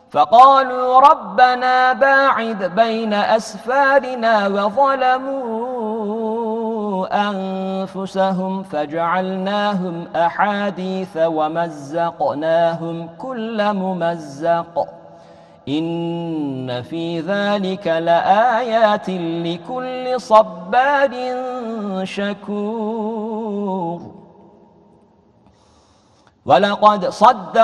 فقالوا ربنا باعد بين أسفارنا وظلموا أنفسهم فجعلناهم أحاديث ومزقناهم كل ممزق إن في ذلك لآيات لكل صبار شكور ولقد صدق